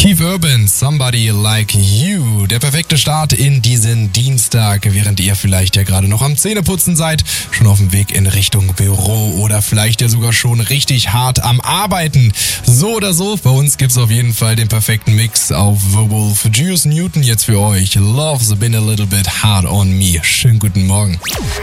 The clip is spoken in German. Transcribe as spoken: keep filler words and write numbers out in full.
Keith Urban, Somebody Like You. Der perfekte Start in diesen Dienstag, während ihr vielleicht ja gerade noch am Zähneputzen seid, schon auf dem Weg in Richtung Büro oder vielleicht ja sogar schon richtig hart am Arbeiten. So oder so, bei uns gibt's auf jeden Fall den perfekten Mix auf The Wolf. Juice Newton jetzt für euch. Love's been a little bit hard on me. Schönen guten Morgen.